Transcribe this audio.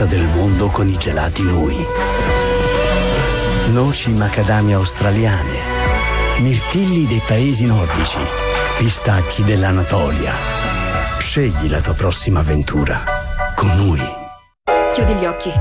scoperta del mondo con i gelati Nui. Noci macadamia australiane, mirtilli dei paesi nordici, pistacchi dell'Anatolia. Scegli la tua prossima avventura con Nui. Chiudi gli occhi.